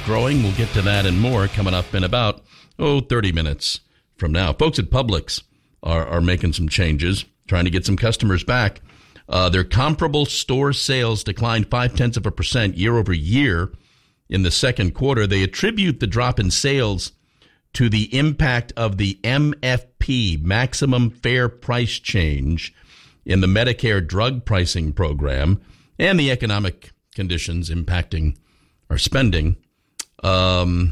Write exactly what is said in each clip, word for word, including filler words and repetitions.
growing. We'll get to that and more coming up in about, oh, thirty minutes from now. Folks at Publix are, are making some changes, trying to get some customers back. Uh, their comparable store sales declined five-tenths of a percent year over year in the second quarter. They attribute the drop in sales to the impact of the M F P, Maximum Fair Price Change, in the Medicare drug pricing program and the economic conditions impacting our spending. Um,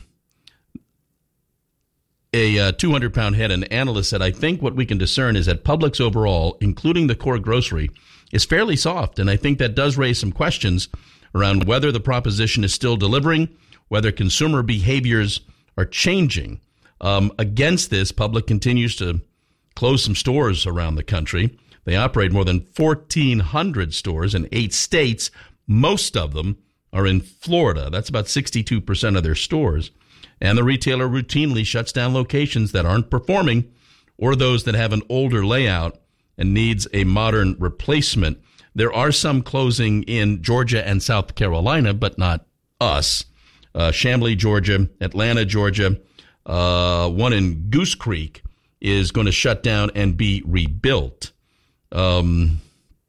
a uh, two hundred pound head and analyst said, I think what we can discern is that Publix overall, including the core grocery, is fairly soft. And I think that does raise some questions around whether the proposition is still delivering, whether consumer behaviors are changing. Um, against this, Publix continues to close some stores around the country. They operate more than fourteen hundred stores in eight states. Most of them are in Florida. That's about sixty-two percent of their stores. And the retailer routinely shuts down locations that aren't performing or those that have an older layout and needs a modern replacement. There are some closing in Georgia and South Carolina, but not us. Uh, Chamblee, Georgia, Atlanta, Georgia, uh, one in Goose Creek is going to shut down and be rebuilt. Um,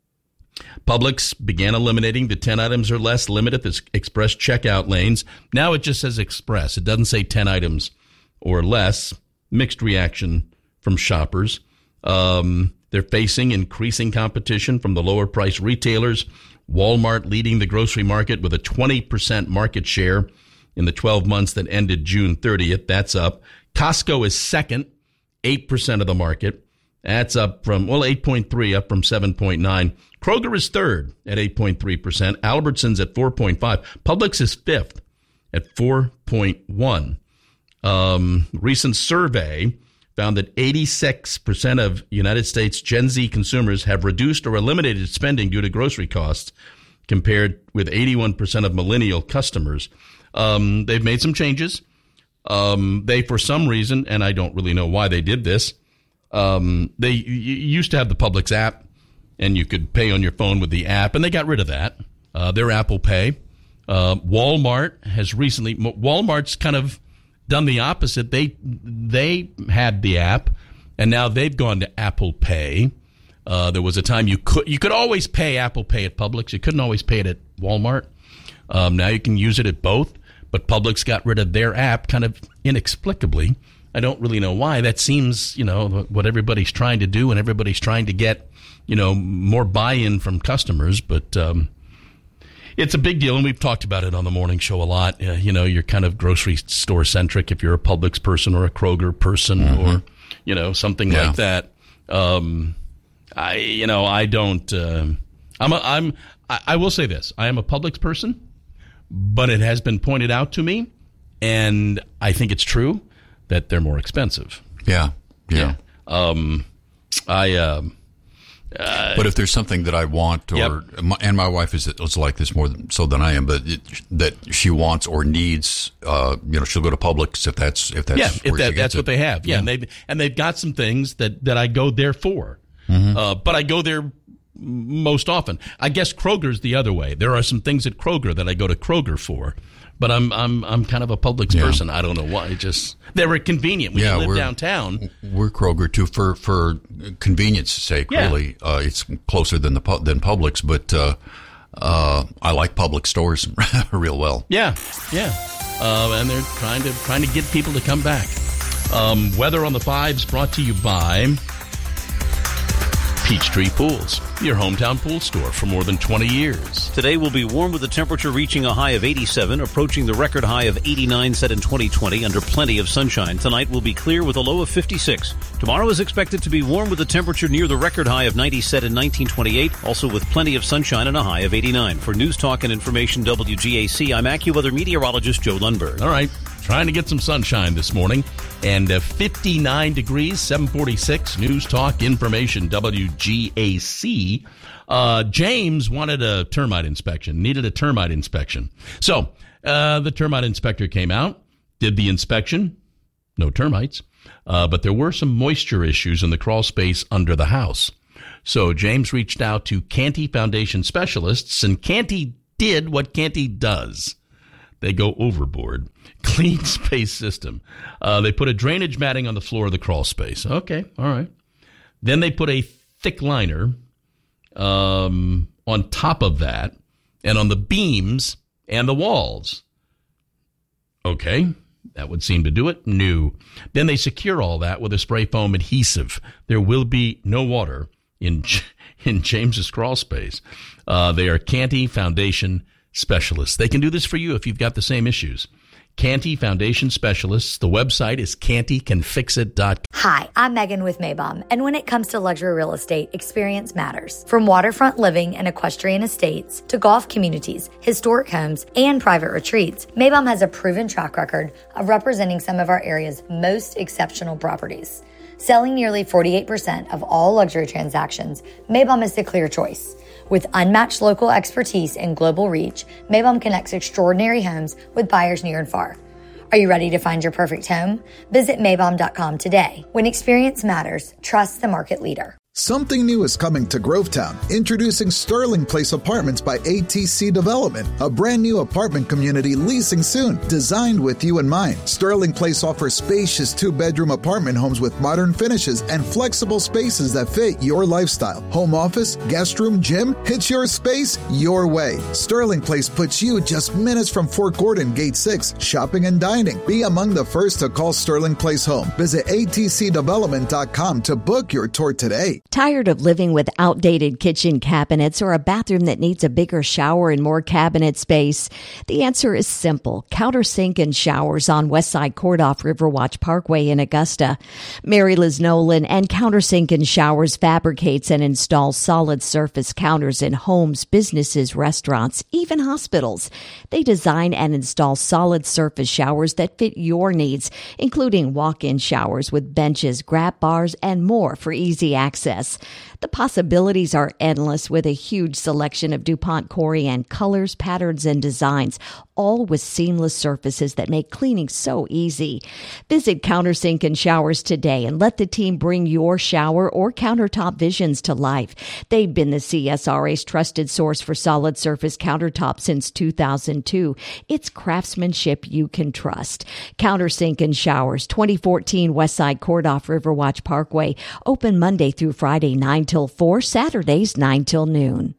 Publix began eliminating the ten items or less limit at the express checkout lanes. Now it just says express. It doesn't say ten items or less. Mixed reaction from shoppers. Um, they're facing increasing competition from the lower price retailers. Walmart leading the grocery market with a twenty percent market share in the twelve months that ended June thirtieth. That's up. Costco is second, eight percent of the market. That's up from, well, eight point three, up from seven point nine. Kroger is third at eight point three percent. Albertsons at four point five. Publix is fifth at four point one. Um, recent survey found that eighty-six percent of United States Gen Z consumers have reduced or eliminated spending due to grocery costs, compared with eighty-one percent of millennial customers. Um, they've made some changes. Um, they, for some reason, and I don't really know why they did this, Um, they y- used to have the Publix app, and you could pay on your phone with the app, and they got rid of that. Uh, their Apple Pay. Uh, Walmart has recently, Walmart's kind of done the opposite. They they had the app, and now they've gone to Apple Pay. Uh, there was a time you could you could always pay Apple Pay at Publix. You couldn't always pay it at Walmart. Um, now you can use it at both, but Publix got rid of their app kind of inexplicably. I don't really know why. That seems, you know, what everybody's trying to do, and everybody's trying to get, you know, more buy-in from customers. But um, it's a big deal, and we've talked about it on the morning show a lot. Uh, you know, you're kind of grocery store-centric if you're a Publix person or a Kroger person mm-hmm. or, you know, something yeah. like that. Um, I, you know, I don't. Uh, I'm. A, I'm. I, I will say this: I am a Publix person, but it has been pointed out to me, and I think it's true, that they're more expensive. Yeah, yeah. yeah. Um, I. Uh, uh, but if there's something that I want, or yep. my, and my wife is, is like this more than, so than I am, but it, that she wants or needs, uh, you know, she'll go to Publix if that's if that's yeah, where if that, she that's gets what it. they have. Yeah, yeah. and they and they've got some things that, that I go there for. Mm-hmm. Uh, but I go there most often. I guess Kroger's the other way. There are some things at Kroger that I go to Kroger for. But I'm I'm I'm kind of a Publix yeah. person. I don't know why. It just they were convenient when yeah, you live downtown. We're Kroger too for for convenience sake. Yeah. Really, uh, it's closer than the than Publix, but uh, uh, I like Publix stores real well. Yeah, yeah, uh, and they're trying to trying to get people to come back. Um, weather on the fives brought to you by Peachtree Pools, your hometown pool store for more than twenty years. Today will be warm with the temperature reaching a high of eighty-seven, approaching the record high of eighty-nine set in twenty twenty under plenty of sunshine. Tonight will be clear with a low of fifty-six. Tomorrow is expected to be warm with a temperature near the record high of ninety set in nineteen twenty-eight, also with plenty of sunshine and a high of eighty-nine. For News Talk and Information W G A C, I'm AccuWeather meteorologist Joe Lundberg. All right, trying to get some sunshine this morning. And uh, fifty-nine degrees, seven forty-six, News Talk Information W G A C. Uh, James wanted a termite inspection, needed a termite inspection. So uh, the termite inspector came out, did the inspection, no termites, uh, but there were some moisture issues in the crawl space under the house. So James reached out to Canty Foundation specialists, and Canty did what Canty does. they go overboard. Clean space system. Uh, they put a drainage matting on the floor of the crawl space. Okay, all right. Then they put a thick liner um, on top of that and on the beams and the walls. Okay, that would seem to do it. No. Then they secure all that with a spray foam adhesive. There will be no water in in James's crawl space. Uh, they are Canty Foundation Specialists. They can do this for you if you've got the same issues. Canty Foundation Specialists. The website is canty can fix it dot com. Hi, I'm Megan with Maybom, and when it comes to luxury real estate, experience matters. From waterfront living and equestrian estates to golf communities, historic homes, and private retreats, Maybom has a proven track record of representing some of our area's most exceptional properties. Selling nearly forty-eight percent of all luxury transactions, Maybom is the clear choice. With unmatched local expertise and global reach, Maybom connects extraordinary homes with buyers near and far. Are you ready to find your perfect home? Visit Maybom dot com today. When experience matters, trust the market leader. Something new is coming to Grovetown. Introducing Sterling Place Apartments by A T C Development, a brand new apartment community leasing soon, designed with you in mind. Sterling Place offers spacious two-bedroom apartment homes with modern finishes and flexible spaces that fit your lifestyle. Home office, guest room, gym, it's your space, your way. Sterling Place puts you just minutes from Fort Gordon, Gate six, shopping and dining. Be among the first to call Sterling Place home. Visit A T C development dot com to book your tour today. Tired of living with outdated kitchen cabinets or a bathroom that needs a bigger shower and more cabinet space? The answer is simple. Countersink and Showers on Westside Court off Riverwatch Parkway in Augusta. Mary Liz Nolan and Countersink and Showers fabricates and installs solid surface counters in homes, businesses, restaurants, even hospitals. They design and install solid surface showers that fit your needs, including walk-in showers with benches, grab bars, and more for easy access. The possibilities are endless with a huge selection of DuPont Corian colors, patterns, and designs, all with seamless surfaces that make cleaning so easy. Visit Countersink and Showers today and let the team bring your shower or countertop visions to life. They've been the C S R A's trusted source for solid surface countertops since two thousand two. It's craftsmanship you can trust. Countersink and Showers, twenty fourteen Westside Court off Riverwatch Parkway. Open Monday through Friday, nine till four, Saturdays, nine till noon.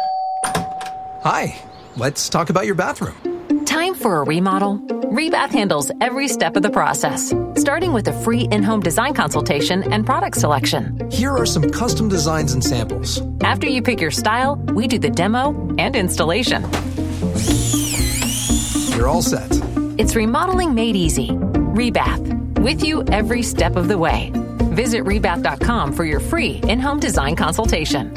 Hi, let's talk about your bathroom. Time for a remodel? Rebath handles every step of the process, starting with a free in-home design consultation and product selection. Here are some custom designs and samples. After you pick your style, we do the demo and installation. You're all set. It's remodeling made easy. Rebath, with you every step of the way. Visit rebath dot com for your free in-home design consultation.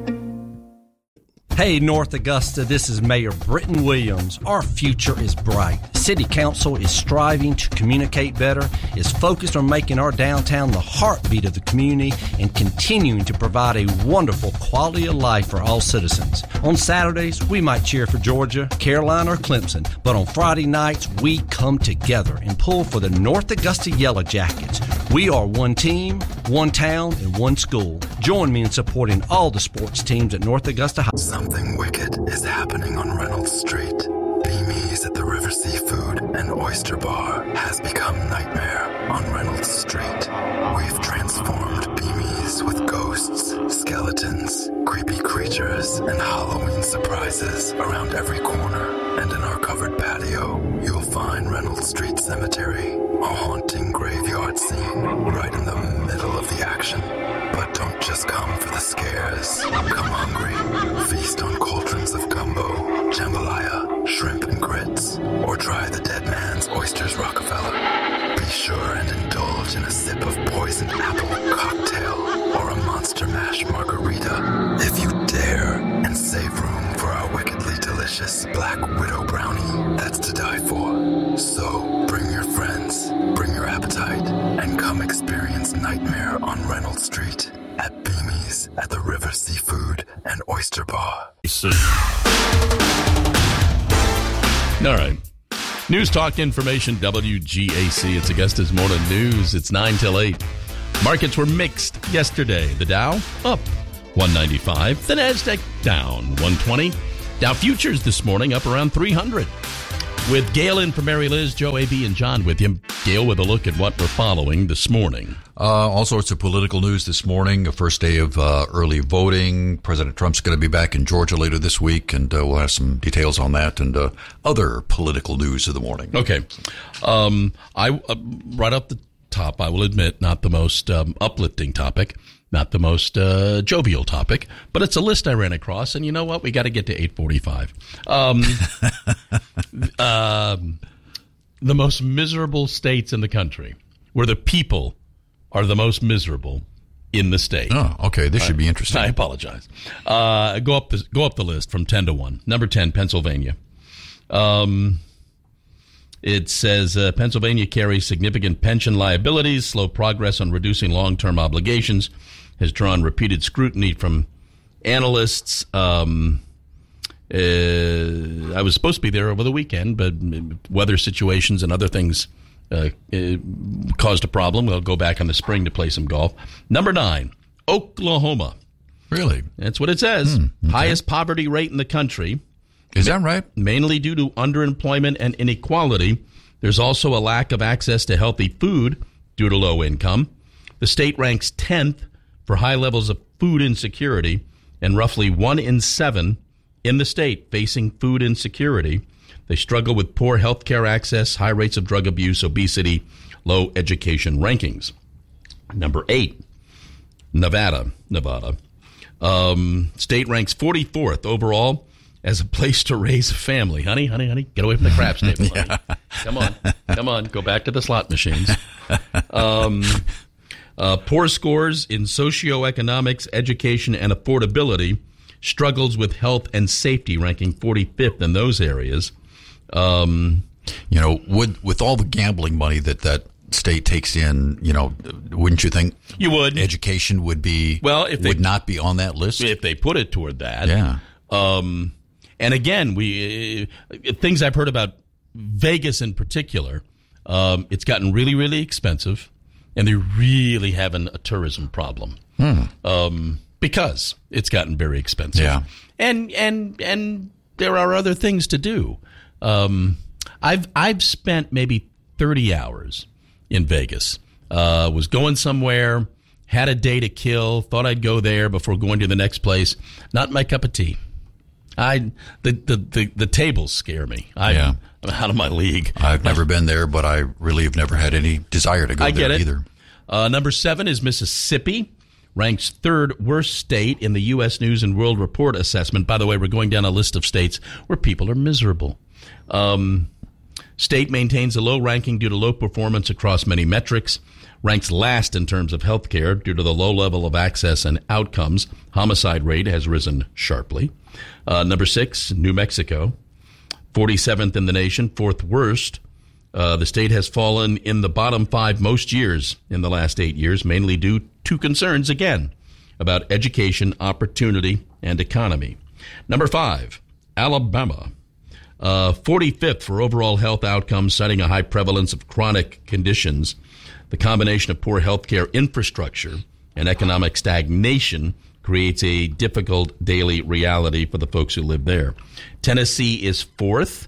Hey, North Augusta, this is Mayor Britton Williams. Our future is bright. City Council is striving to communicate better, is focused on making our downtown the heartbeat of the community, and continuing to provide a wonderful quality of life for all citizens. On Saturdays, we might cheer for Georgia, Carolina, or Clemson, but on Friday nights, we come together and pull for the North Augusta Yellow Jackets. We are one team, one town, and one school. Join me in supporting all the sports teams at North Augusta High. Something wicked is happening on Reynolds Street. Beamies at the River Seafood and Oyster Bar has become nightmare on Reynolds Street. We've transformed Beamies with ghosts, skeletons, creepy creatures, and Halloween surprises around every corner. And in our covered patio, you'll find Reynolds Street Cemetery, a haunting graveyard scene right in the middle of the action. But don't just come for the scares. Come hungry. Feast on cauldrons of gumbo, jambalaya, shrimp and grits, or try the dead man's oysters Rockefeller. Be sure and indulge in a sip of poisoned apple cocktail or a monster mash margarita if you dare, and save room for our wickedly delicious Black Widow brownie that's to die for. So bring your friends, bring your appetite, and come experience Nightmare on Reynolds Street at Beamies at the River Seafood and Oyster Bar. All right. News Talk Information, W G A C. It's Augusta's Morning News. It's nine till eight. Markets were mixed yesterday. The Dow up one ninety-five. The Nasdaq down one twenty. Dow futures this morning up around three hundred. With Gail in for Mary Liz, Joe, A B, and John with you. Gail with a look at what we're following this morning. Uh, all sorts of political news this morning. The first day of uh, early voting. President Trump's going to be back in Georgia later this week, and uh, we'll have some details on that and uh, other political news of the morning. Okay. Um, I uh, right up the top, I will admit, not the most um, uplifting topic, not the most uh, jovial topic, but it's a list I ran across, and you know what? We got to get to eight forty-five. Um, um, the most miserable states in the country, where the people are the most miserable in the state. Oh, okay. This should be interesting. I apologize. Uh, go up the go up the list from ten to one. Number ten, Pennsylvania. Um, it says uh, Pennsylvania carries significant pension liabilities. Slow progress on reducing long-term obligations has drawn repeated scrutiny from analysts. Um, uh, I was supposed to be there over the weekend, but weather situations and other things uh, uh, caused a problem. We'll go back in the spring to play some golf. Number nine, Oklahoma. Really? That's what it says. Hmm, okay. Highest poverty rate in the country. Is that right? Mainly due to underemployment and inequality. There's also a lack of access to healthy food due to low income. The state ranks tenth for high levels of food insecurity, and roughly one in seven in the state facing food insecurity. They struggle with poor health care access, high rates of drug abuse, obesity, low education rankings. Number eight, Nevada. Nevada. Um, state ranks forty-fourth overall as a place to raise a family. Honey, honey, honey, get away from the craps table, honey. Yeah. Come on, come on, go back to the slot machines. Um, uh, poor scores in socioeconomics, education, and affordability. Struggles with health and safety, ranking forty-fifth in those areas. Um, you know, would, with all the gambling money that that state takes in, you know, wouldn't you think you would education would be well if they, would not be on that list if they put it toward that? Yeah. Um, and again, we uh, things I've heard about Vegas in particular. Um, it's gotten really, really expensive, and they're really having a tourism problem. Hmm. Um, because it's gotten very expensive. Yeah. And and and there are other things to do. Um, I've I've spent maybe thirty hours in Vegas. Uh, was going somewhere, had a day to kill, thought I'd go there before going to the next place. Not my cup of tea. I the the the, the tables scare me. I, yeah. I'm out of my league. I've never been there, but I really have never had any desire to go I there get it. either. Uh, number seven is Mississippi. Ranks third worst state in the U S News and World Report assessment. By the way, we're going down a list of states where people are miserable. Um, state maintains a low ranking due to low performance across many metrics. Ranks last in terms of health care due to the low level of access and outcomes. Homicide rate has risen sharply. Uh, number six, New Mexico. forty-seventh in the nation, fourth worst. Uh, the state has fallen in the bottom five most years in the last eight years, mainly due to concerns, again, about education, opportunity, and economy. Number five, Alabama. Uh, forty-fifth for overall health outcomes, citing a high prevalence of chronic conditions. The combination of poor health care infrastructure and economic stagnation creates a difficult daily reality for the folks who live there. Tennessee is fourth.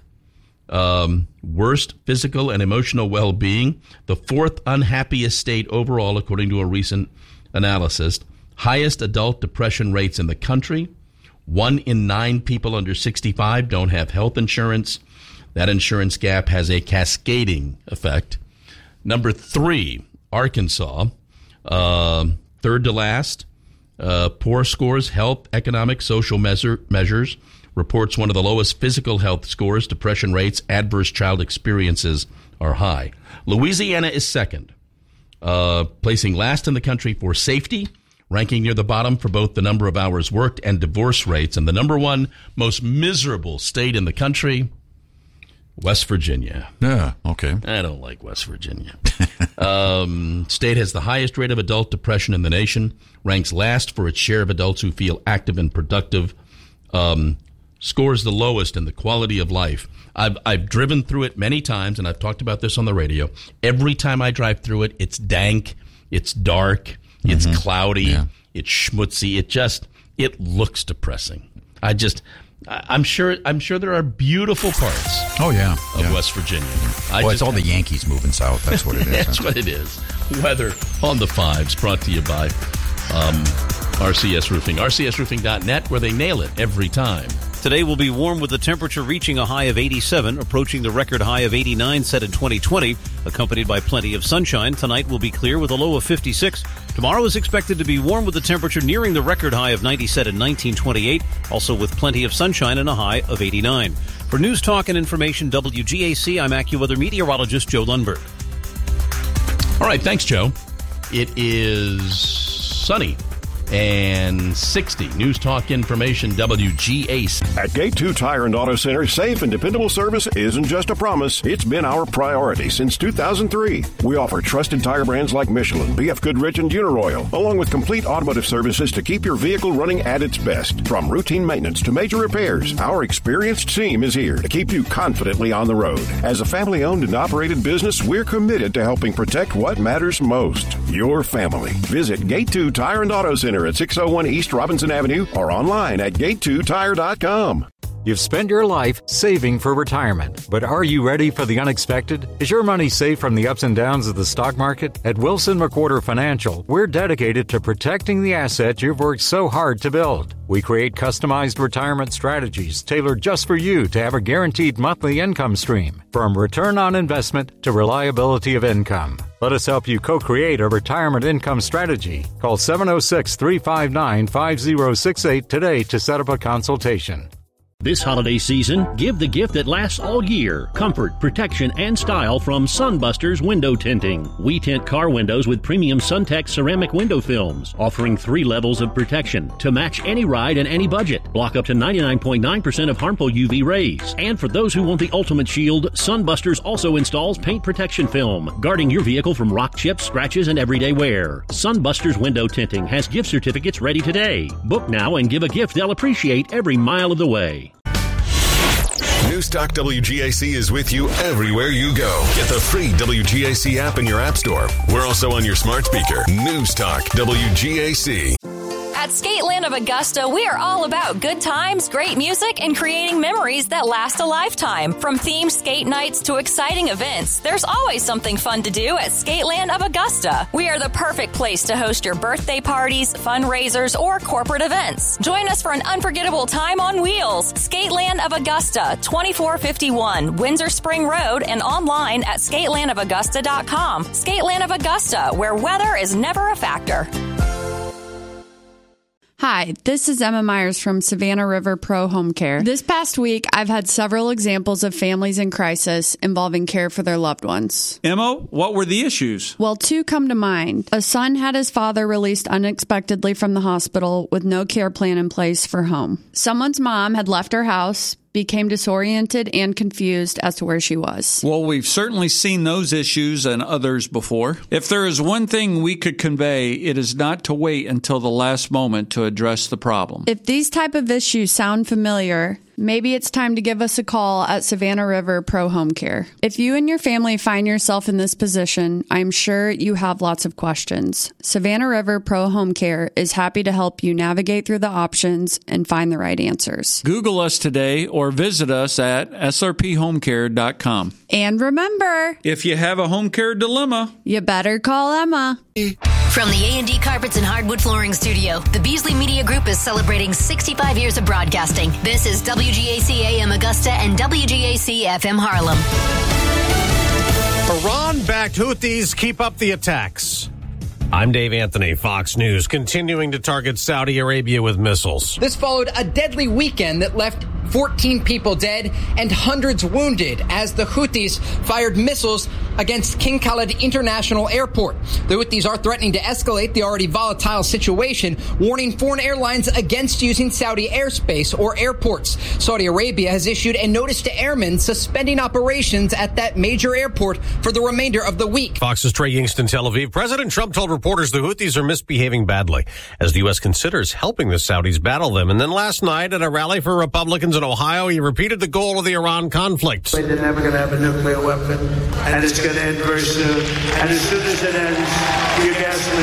Um, worst physical and emotional well-being, the fourth unhappiest state overall, according to a recent analysis. Highest adult depression rates in the country. One in nine people under sixty-five don't have health insurance. That insurance gap has a cascading effect. Number three, Arkansas, uh, third to last. Uh, poor scores, health, economic, social measure, measures. Reports one of the lowest physical health scores, depression rates, adverse child experiences are high. Louisiana is second, uh, placing last in the country for safety, ranking near the bottom for both the number of hours worked and divorce rates. And the number one most miserable state in the country, West Virginia. Yeah, okay. I don't like West Virginia. um, state has the highest rate of adult depression in the nation, ranks last for its share of adults who feel active and productive. Um, scores the lowest in the quality of life. I've I've driven through it many times, and I've talked about this on the radio. Every time I drive through it, it's dank, it's dark, it's mm-hmm. cloudy, yeah. it's schmutzy. It just, it looks depressing. I just, I'm sure. I'm sure there are beautiful parts. Oh yeah, of yeah. West Virginia. I well, just, it's all the Yankees moving south. That's what it is. That's what it is. Weather on the fives, brought to you by um, R C S Roofing, R C S roofing dot net, where they nail it every time. Today will be warm with the temperature reaching a high of eighty-seven, approaching the record high of eighty-nine set in twenty twenty, accompanied by plenty of sunshine. Tonight will be clear with a low of fifty-six. Tomorrow is expected to be warm with the temperature nearing the record high of ninety set in nineteen twenty-eight, also with plenty of sunshine and a high of eighty-nine. For News Talk and Information W G A C, I'm AccuWeather meteorologist Joe Lundberg. All right, thanks, Joe. It is sunny and sixty. News Talk Information W G A C. At Gate two Tire and Auto Center, safe and dependable service isn't just a promise. It's been our priority since two thousand three. We offer trusted tire brands like Michelin, B F Goodrich, and Uniroyal, along with complete automotive services to keep your vehicle running at its best. From routine maintenance to major repairs, our experienced team is here to keep you confidently on the road. As a family-owned and operated business, we're committed to helping protect what matters most, your family. Visit Gate two Tire and Auto Center at six oh one East Robinson Avenue or online at gate two tire dot com. You've spent your life saving for retirement, but are you ready for the unexpected? Is your money safe from the ups and downs of the stock market? At Wilson McWhorter Financial, we're dedicated to protecting the assets you've worked so hard to build. We create customized retirement strategies tailored just for you to have a guaranteed monthly income stream, from return on investment to reliability of income. Let us help you co-create a retirement income strategy. Call seven oh six, three five nine, five oh six eight today to set up a consultation. This holiday season, give the gift that lasts all year. Comfort, protection, and style from Sunbusters Window Tinting. We tint car windows with premium Suntex ceramic window films, offering three levels of protection to match any ride and any budget. Block up to ninety-nine point nine percent of harmful U V rays. And for those who want the ultimate shield, Sunbusters also installs paint protection film, guarding your vehicle from rock chips, scratches, and everyday wear. Sunbusters Window Tinting has gift certificates ready today. Book now and give a gift they'll appreciate every mile of the way. Newstalk W G A C is with you everywhere you go. Get the free W G A C app in your app store. We're also on your smart speaker. Newstalk W G A C. At Skateland of Augusta, we are all about good times, great music, and creating memories that last a lifetime. From themed skate nights to exciting events, there's always something fun to do at Skateland of Augusta. We are the perfect place to host your birthday parties, fundraisers, or corporate events. Join us for an unforgettable time on wheels. Skateland of Augusta, twenty-four fifty-one Windsor Spring Road, and online at skateland of augusta dot com. Skateland of Augusta, where weather is never a factor. Hi, this is Emma Myers from Savannah River Pro Home Care. This past week, I've had several examples of families in crisis involving care for their loved ones. Emma, what were the issues? Well, two come to mind. A son had his father released unexpectedly from the hospital with no care plan in place for home. Someone's mom had left her house, became disoriented and confused as to where she was. Well, we've certainly seen those issues and others before. If there is one thing we could convey, it is not to wait until the last moment to address the problem. If these type of issues sound familiar, maybe it's time to give us a call at Savannah River Pro Home Care. If you and your family find yourself in this position, I'm sure you have lots of questions. Savannah River Pro Home Care is happy to help you navigate through the options and find the right answers. Google us today or visit us at s r p home care dot com. And remember, if you have a home care dilemma, you better call Emma. From the A and D Carpets and Hardwood Flooring Studio, the Beasley Media Group is celebrating sixty-five years of broadcasting. This is W G A C A M Augusta and W G A C F M Harlem. Iran-backed Houthis keep up the attacks. I'm Dave Anthony, Fox News, continuing to target Saudi Arabia with missiles. This followed a deadly weekend that left fourteen people dead and hundreds wounded as the Houthis fired missiles against King Khalid International Airport. The Houthis are threatening to escalate the already volatile situation, warning foreign airlines against using Saudi airspace or airports. Saudi Arabia has issued a notice to airmen suspending operations at that major airport for the remainder of the week. Fox's Trey Yingst, Tel Aviv. President Trump told reporters the Houthis are misbehaving badly as the U S considers helping the Saudis battle them. And then last night at a rally for Republicans in Ohio, he repeated the goal of the Iran conflict. They're never going to have a nuclear weapon, and it's going to end very soon. And as soon as it ends, your gasoline comes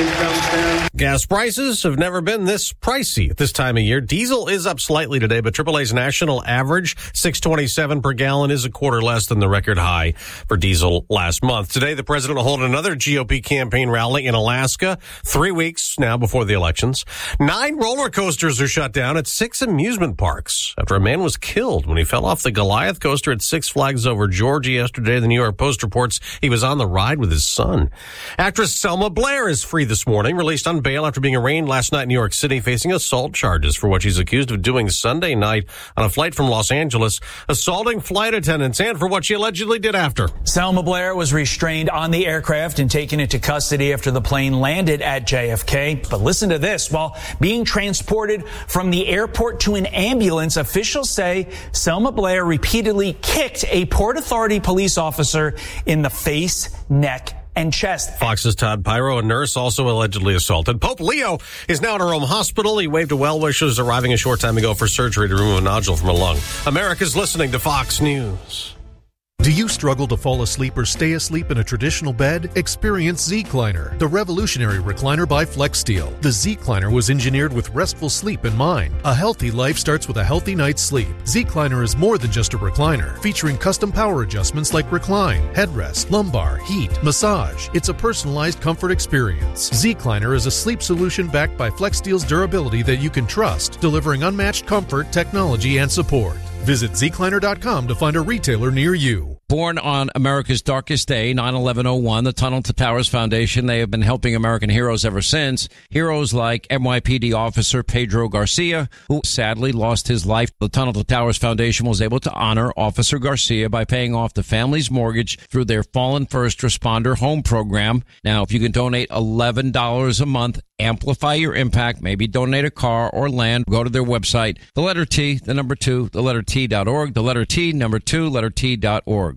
Gas prices have never been this pricey at this time of year. Diesel is up slightly today, but triple A's national average, six twenty-seven per gallon, is a quarter less than the record high for diesel last month. Today, the president will hold another G O P campaign rally in Alaska, three weeks now before the elections. Nine roller coasters are shut down at six amusement parks after a man was killed when he fell off the Goliath coaster at Six Flags Over Georgia yesterday. The New York Post reports he was on the ride with his son. Actress Selma Blair is free this morning, released on bail after being arraigned last night in New York City, facing assault charges for what she's accused of doing Sunday night on a flight from Los Angeles, assaulting flight attendants, and for what she allegedly did after. Selma Blair was restrained on the aircraft and taken into custody after the plane landed at J F K. But listen to this. While being transported from the airport to an ambulance, officials say Selma Blair repeatedly kicked a Port Authority police officer in the face, neck, and chest. Fox's Todd Pyro, a nurse, also allegedly assaulted. Pope Leo is now at a Rome hospital. He waved to well-wishers arriving a short time ago for surgery to remove a nodule from a lung. America's listening to Fox News. Do you struggle to fall asleep or stay asleep in a traditional bed? Experience Zecliner, the revolutionary recliner by FlexSteel. The Zecliner was engineered with restful sleep in mind. A healthy life starts with a healthy night's sleep. Zecliner is more than just a recliner, featuring custom power adjustments like recline, headrest, lumbar, heat, massage. It's a personalized comfort experience. Zecliner is a sleep solution backed by FlexSteel's durability that you can trust, delivering unmatched comfort, technology, and support. Visit Zecliner dot com to find a retailer near you. Born on America's darkest day, nine eleven oh one, the Tunnel to Towers Foundation, they have been helping American heroes ever since. Heroes like N Y P D officer Pedro Garcia, who sadly lost his life. The Tunnel to Towers Foundation was able to honor Officer Garcia by paying off the family's mortgage through their Fallen First Responder Home Program. Now, if you can donate eleven dollars a month, amplify your impact, maybe donate a car or land, go to their website, the letter T, the number two, the letter T dot org, the letter T, number two, letter T dot org.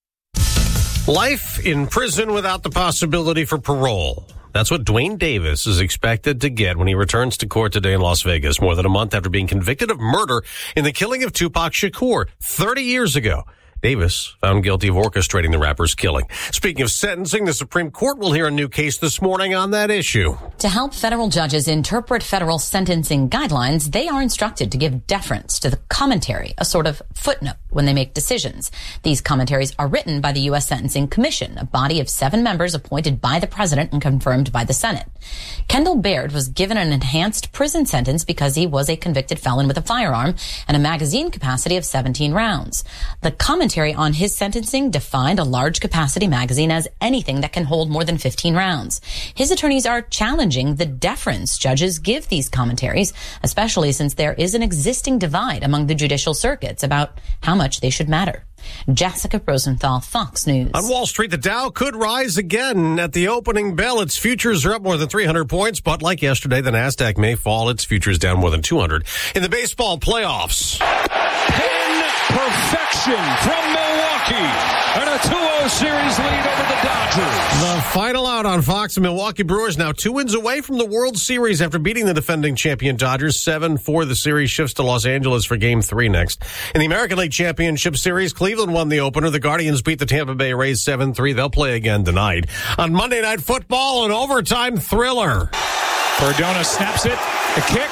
Life in prison without the possibility for parole. That's what Dwayne Davis is expected to get when he returns to court today in Las Vegas, more than a month after being convicted of murder in the killing of Tupac Shakur thirty years ago. Davis found guilty of orchestrating the rapper's killing. Speaking of sentencing, the Supreme Court will hear a new case this morning on that issue. To help federal judges interpret federal sentencing guidelines, they are instructed to give deference to the commentary, a sort of footnote, when they make decisions. These commentaries are written by the U S Sentencing Commission, a body of seven members appointed by the president and confirmed by the Senate. Kendall Baird was given an enhanced prison sentence because he was a convicted felon with a firearm and a magazine capacity of seventeen rounds. The commentary on his sentencing defined a large capacity magazine as anything that can hold more than fifteen rounds. His attorneys are challenging the deference judges give these commentaries, especially since there is an existing divide among the judicial circuits about how much they should matter. Jessica Rosenthal, Fox News. On Wall Street, the Dow could rise again at the opening bell. Its futures are up more than three hundred points, but like yesterday, the NASDAQ may fall. Its futures down more than two hundred. In the baseball playoffs, Pin perfection from Milwaukee. And a two oh series lead over the Dodgers. The final out on Fox. The Milwaukee Brewers now two wins away from the World Series after beating the defending champion Dodgers. seven four. The series shifts to Los Angeles for game three next. In the American League Championship Series, Cleveland won the opener. The Guardians beat the Tampa Bay Rays seven three. They'll play again tonight. On Monday Night Football, an overtime thriller. Cardona snaps it. The kick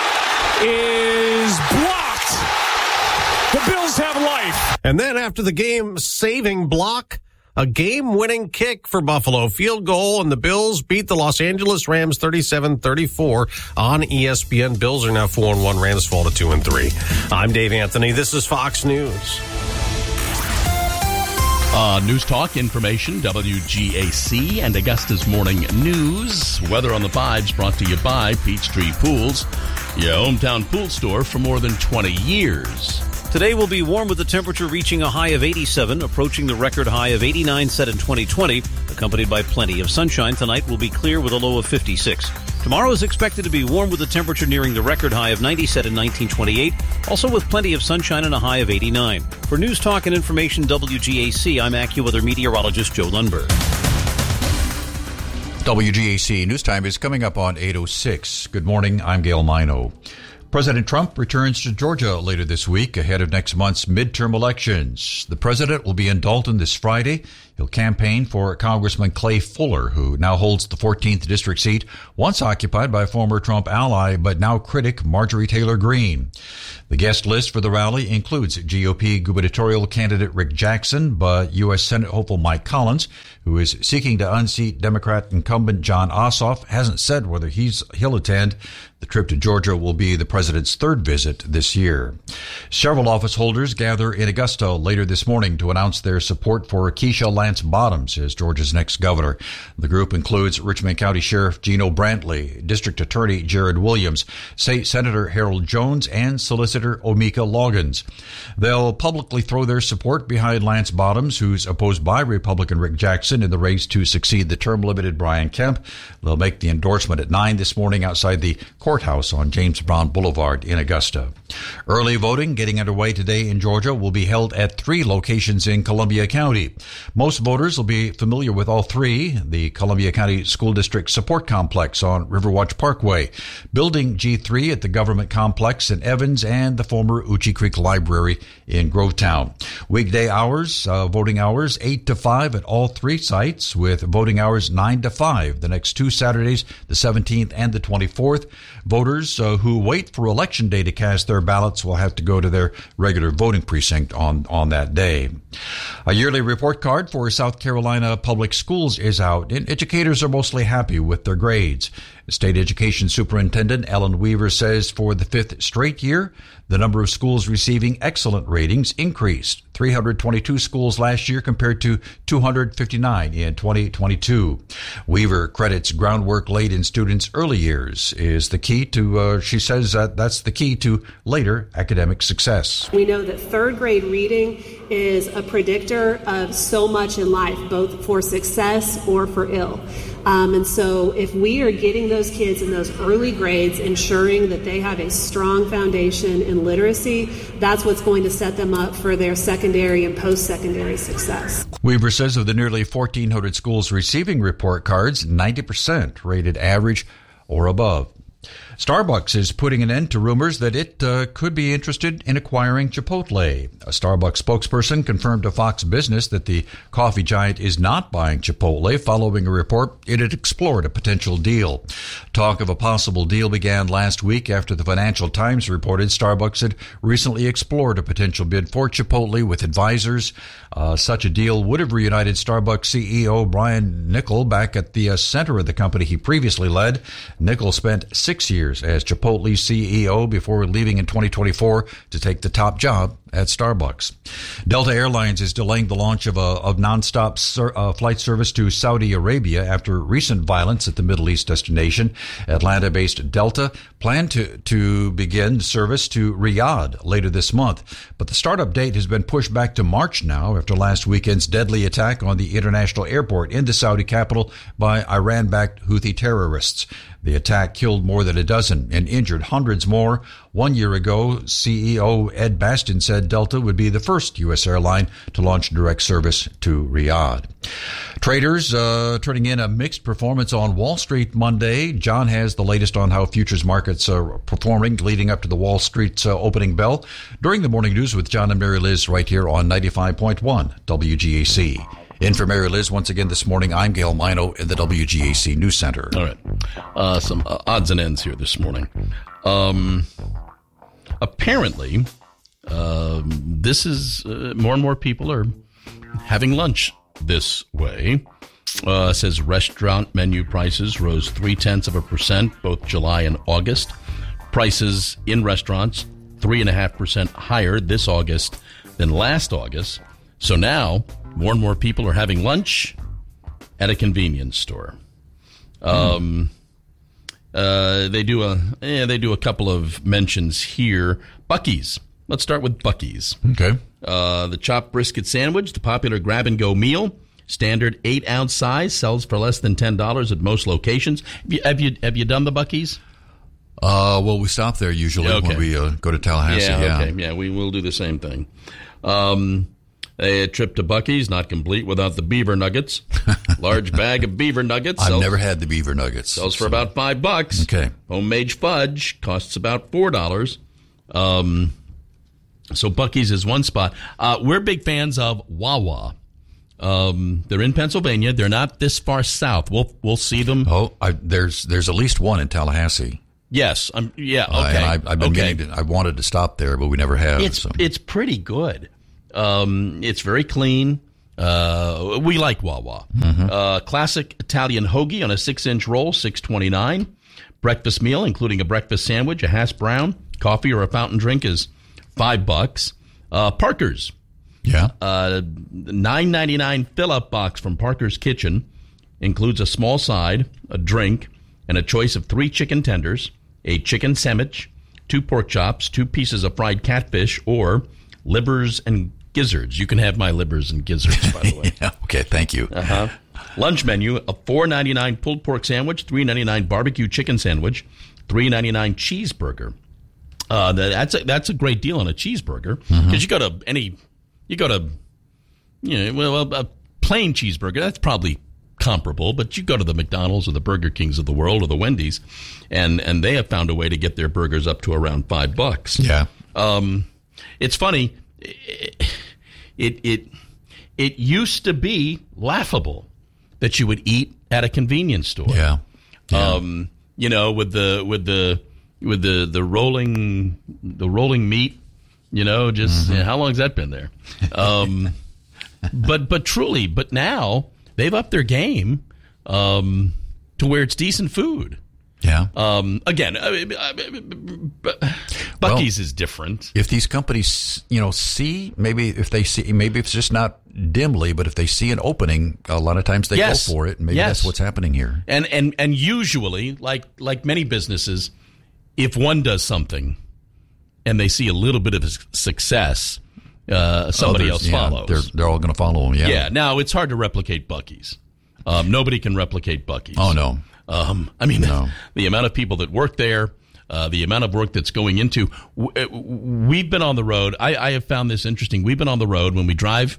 is blocked. The Bills have life. And then after the game-saving block, a game-winning kick for Buffalo. Field goal, and the Bills beat the Los Angeles Rams thirty-seven thirty-four on E S P N. Bills are now four and one. Rams fall to two and three. I'm Dave Anthony. This is Fox News. Uh, news Talk, information, W G A C, and Augusta's Morning News. Weather on the Fives brought to you by Peachtree Pools, your hometown pool store for more than twenty years. Today will be warm with the temperature reaching a high of eighty-seven, approaching the record high of eighty-nine set in twenty twenty, accompanied by plenty of sunshine. Tonight will be clear with a low of fifty-six. Tomorrow is expected to be warm with the temperature nearing the record high of ninety set in nineteen twenty-eight, also with plenty of sunshine and a high of eighty-nine. For News Talk and Information W G A C, I'm AccuWeather meteorologist Joe Lundberg. W G A C News Time is coming up on eight oh six. Good morning, I'm Gail Mino. President Trump returns to Georgia later this week ahead of next month's midterm elections. The president will be in Dalton this Friday. He'll campaign for Congressman Clay Fuller, who now holds the fourteenth district seat, once occupied by former Trump ally but now critic Marjorie Taylor Greene. The guest list for the rally includes G O P gubernatorial candidate Rick Jackson, but U S Senate hopeful Mike Collins, who is seeking to unseat Democrat incumbent John Ossoff, hasn't said whether he's he'll attend. The trip to Georgia will be the president's third visit this year. Several office holders gather in Augusta later this morning to announce their support for Keisha Lance Bottoms as Georgia's next governor. The group includes Richmond County Sheriff Gino Brantley, District Attorney Jared Williams, State Senator Harold Jones, and Solicitor Omika Loggins. They'll publicly throw their support behind Lance Bottoms, who's opposed by Republican Rick Jackson in the race to succeed the term-limited Brian Kemp. They'll make the endorsement at nine this morning outside the courthouse on James Brown Boulevard in Augusta. Early voting getting underway today in Georgia will be held at three locations in Columbia County. Most voters will be familiar with all three: the Columbia County School District Support Complex on Riverwatch Parkway, Building G three at the Government Complex in Evans, and the former Uchee Creek Library in Grovetown. Weekday hours, uh, voting hours, eight to five at all three sites, with voting hours nine to five the next two Saturdays, the seventeenth and the twenty-fourth. Voters uh, who wait for Election Day to cast their ballots will have to go to their regular voting precinct on, on that day. A yearly report card for South Carolina Public Schools is out, and educators are mostly happy with their grades. State Education Superintendent Ellen Weaver says for the fifth straight year, the number of schools receiving excellent ratings increased. three hundred twenty-two schools last year compared to two hundred fifty-nine in twenty twenty-two. Weaver credits groundwork laid in students' early years is the key to, uh, she says that that's the key to later academic success. We know that third grade reading is a predictor of so much in life, both for success or for ill. Um, and so if we are getting those kids in those early grades, ensuring that they have a strong foundation in literacy, that's what's going to set them up for their secondary and post-secondary success. Weaver says of the nearly fourteen hundred schools receiving report cards, ninety percent rated average or above. Starbucks is putting an end to rumors that it uh, could be interested in acquiring Chipotle. A Starbucks spokesperson confirmed to Fox Business that the coffee giant is not buying Chipotle, following a report it had explored a potential deal. Talk of a possible deal began last week after the Financial Times reported Starbucks had recently explored a potential bid for Chipotle with advisors. Uh, such a deal would have reunited Starbucks C E O Brian Niccol back at the uh, center of the company he previously led. Niccol spent six years as Chipotle's C E O before leaving in twenty twenty-four to take the top job at Starbucks. Delta Airlines is delaying the launch of a of nonstop ser, uh, flight service to Saudi Arabia after recent violence at the Middle East destination. Atlanta-based Delta planned to, to begin service to Riyadh later this month, but the startup date has been pushed back to March now after last weekend's deadly attack on the international airport in the Saudi capital by Iran-backed Houthi terrorists. The attack killed more than a dozen and injured hundreds more. One year ago, C E O Ed Bastian said Delta would be the first U S airline to launch direct service to Riyadh. Traders uh, turning in a mixed performance on Wall Street Monday. John has the latest on how futures markets are performing leading up to the Wall Street uh, opening bell. During the morning news with John and Mary Liz right here on ninety-five point one W G A C. In for Mary Liz once again this morning, I'm Gail Mino in the W G A C News Center. All right. Uh, some uh, odds and ends here this morning. Um, apparently, uh, this is uh, more and more people are having lunch this way. Uh, says restaurant menu prices rose three-tenths of a percent both July and August. Prices in restaurants three and a half percent higher this August than last August. So now more and more people are having lunch at a convenience store. Um, uh, they do a eh, they do a couple of mentions here. Buc-ee's. Let's start with Buc-ee's. Okay. Uh, the chopped brisket sandwich, the popular grab-and-go meal, standard eight-ounce size, sells for less than ten dollars at most locations. Have you have you, have you done the Buc-ee's? Uh, well, we stop there usually okay. when we uh, go to Tallahassee. Yeah, yeah, okay. Yeah, we will do the same thing. Um, a trip to Buc-ee's not complete without the beaver nuggets. Large bag of beaver nuggets. I've sells, never had the beaver nuggets. Sells for so. about five bucks. Okay. Homemade fudge costs about four dollars. Um, so Buc-ee's is one spot. Uh, we're big fans of Wawa. Um, they're in Pennsylvania. They're not this far south. We'll we'll see them. Oh, I, there's there's at least one in Tallahassee. Yes, I'm. Yeah, okay. Uh, and I, I've been okay. getting. To, I wanted to stop there, but we never have. It's so. it's pretty good. Um, it's very clean. Uh, we like Wawa. Mm-hmm. Uh, classic Italian hoagie on a six-inch roll, six twenty-nine. Breakfast meal, including a breakfast sandwich, a hash brown, coffee, or a fountain drink, is five bucks. Uh, Parker's. Yeah. Uh, nine ninety-nine fill-up box from Parker's Kitchen includes a small side, a drink, and a choice of three chicken tenders, a chicken sandwich, two pork chops, two pieces of fried catfish, or livers and gizzards. You can have my livers and gizzards, by the way. Yeah, okay, thank you. Uh-huh. Lunch menu, a four ninety-nine pulled pork sandwich, three ninety-nine barbecue chicken sandwich, three ninety-nine cheeseburger. Uh, that's a, that's a great deal on a cheeseburger because Mm-hmm. you go to any, you go to, you know, well, a plain cheeseburger, that's probably comparable, but you go to the McDonald's or the Burger Kings of the world or the Wendy's, and, and they have found a way to get their burgers up to around five bucks. Yeah. Um, it's funny. It, it, it, it used to be laughable that you would eat at a convenience store. Yeah. yeah. Um, you know, with the, with the, with the, the rolling, the rolling meat, you know, just, Mm-hmm. you know, how long has that been there? Um, but, but truly, but now they've upped their game, um, to where it's decent food. Yeah. Um, again, I mean, I mean, Buc-ee's well, is different. If these companies, you know, see, maybe if they see, maybe it's just not dimly, but if they see an opening, a lot of times they yes. go for it. And maybe yes. that's what's happening here. And, and, and usually, like, like many businesses, if one does something and they see a little bit of success, uh, somebody Others, else yeah, follows. They're, they're all going to follow them. Yeah. Yeah. Now it's hard to replicate Buc-ee's. Um, nobody can replicate Buc-ee's. Oh no. Um, I mean, no. the, the amount of people that work there, uh, the amount of work that's going into. W- we've been on the road. I, I have found this interesting. We've been on the road when we drive.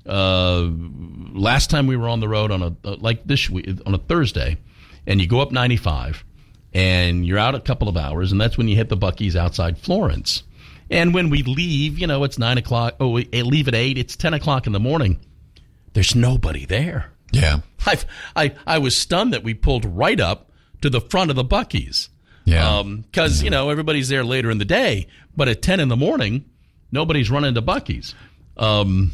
Uh, last time we were on the road on a uh, like this week on a Thursday, and you go up ninety-five, and you're out a couple of hours, and that's when you hit the Buc-ee's outside Florence. And when we leave, you know, it's nine o'clock. Oh, we leave at eight. It's ten o'clock in the morning. There's nobody there. Yeah. I I I was stunned that we pulled right up to the front of the Buc-ee's. Yeah. Because, yeah. you know, everybody's there later in the day, but at ten in the morning, nobody's running to Buc-ee's. Um,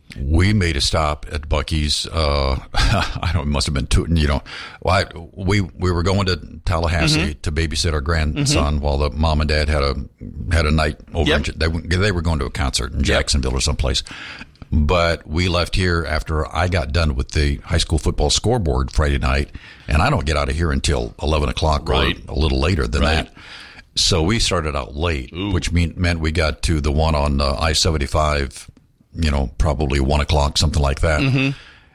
we made a stop at Buc-ee's. Uh, I don't. It must have been two. You know, well, I, we we were going to Tallahassee Mm-hmm. to babysit our grandson while the mom and dad had a had a night over. Yep. In, they they were going to a concert in Jacksonville or someplace. But we left here after I got done with the high school football scoreboard Friday night, and I don't get out of here until eleven o'clock Right. or a little later than Right. that. So we started out late, Ooh. which mean, meant we got to the one on uh, I seventy-five, you know, probably one o'clock, something like that. Mm-hmm.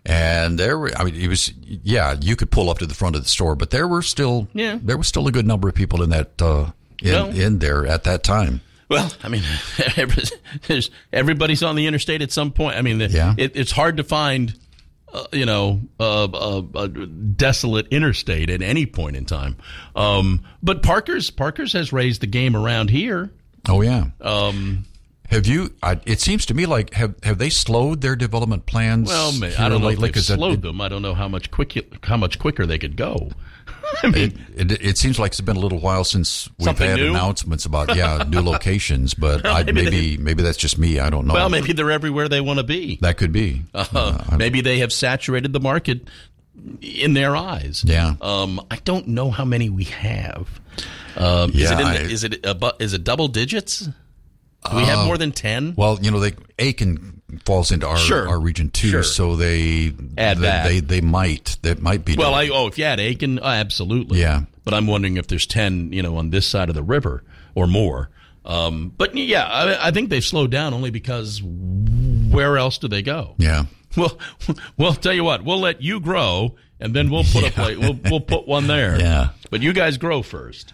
And there were, I mean, it was, yeah, you could pull up to the front of the store, but there were still, Yeah. there was still a good number of people in that, uh, in, Well- in there at that time. Well, I mean, there's, everybody's on the interstate at some point. I mean, Yeah. it, it's hard to find, uh, you know, a, a, a desolate interstate at any point in time. Um, but Parker's Parker's has raised the game around here. Oh, yeah. Um, Have you, I, it seems to me like, have, have they slowed their development plans? well, man, here I don't know lately? if they've 'Cause it- slowed it, them. I don't know how much quick how much quicker they could go. I mean, It, it, it seems like it's been a little while since we've Something had new? announcements about yeah new locations, but Well, I, maybe maybe maybe, that's just me. I don't know. well, maybe they're everywhere they want to be. that could be. Uh, Uh, maybe they have saturated the market in their eyes. Yeah. Um, I don't know how many we have. Um, is Yeah, it in I- the, is it a, is it double digits? Do we have Uh, more than ten? Well, you know, they Aiken falls into our Sure. our region too, Sure. so they Add they, that. they they might that might be. Well, doing- I, oh, if you had Aiken, oh, absolutely. Yeah. But I'm wondering if there's ten, you know, on this side of the river or more. Um, but yeah, I, I think they've slowed down only because where else do they go? yeah. Well, we'll tell you what. We'll let you grow, and then we'll put a plate. We'll we'll put one there. Yeah. But you guys grow first.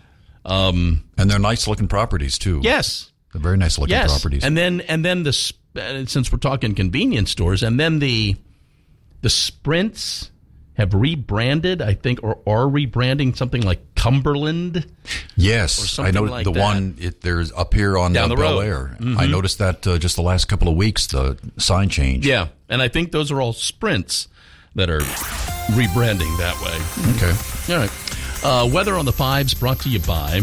Um, And they're nice looking properties too. yes. They're very nice looking Yes. properties. And then and then the sp- uh, since we're talking convenience stores, and then the the Sprints have rebranded, I think, or are rebranding something like Cumberland. Yes, I know like the that. one. It, there's up here on Down uh, the Bel road. Air. Mm-hmm. I noticed that uh, just the last couple of weeks, the sign change. Yeah, and I think those are all Sprints that are rebranding that way. Okay. All right. Uh, weather on the fives brought to you by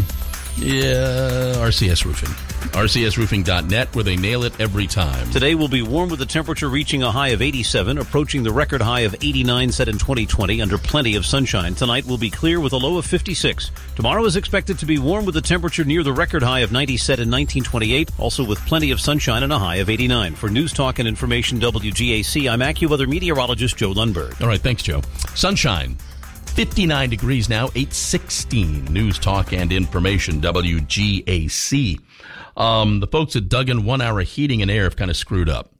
uh, R C S Roofing. R C S roofing dot net, where they nail it every time. Today will be warm with the temperature reaching a high of eighty-seven, approaching the record high of eighty-nine set in twenty twenty under plenty of sunshine. Tonight will be clear with a low of fifty-six. Tomorrow is expected to be warm with the temperature near the record high of ninety set in nineteen twenty-eight, also with plenty of sunshine and a high of eighty-nine. For News Talk and Information W G A C, I'm AccuWeather meteorologist Joe Lundberg. All right, thanks, Joe. Sunshine. fifty-nine degrees now, eight sixteen. News Talk and Information, W G A C. Um, the folks at Duggan One Hour Heating and Air have kind of screwed up,